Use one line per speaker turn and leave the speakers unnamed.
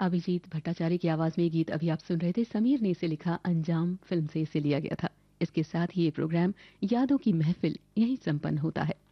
अभिजीत भट्टाचार्य की आवाज में गीत अभी आप सुन रहे थे। समीर ने इसे लिखा, अंजाम फिल्म से इसे लिया गया था। इसके साथ ही ये प्रोग्राम यादों की महफिल यहीं संपन्न होता है।